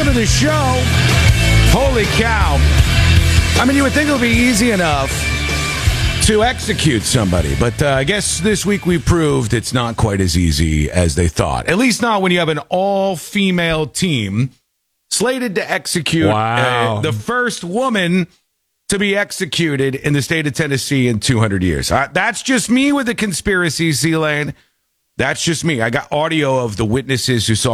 to the show. Holy cow. I mean, you would think it would be easy enough to execute somebody, but I guess this week we proved it's not quite as easy as they thought. At least not when you have an all-female team slated to execute the first woman to be executed in the state of Tennessee in 200 years. That's just me with the conspiracy, C-Lane. That's just me. I got audio of the witnesses who saw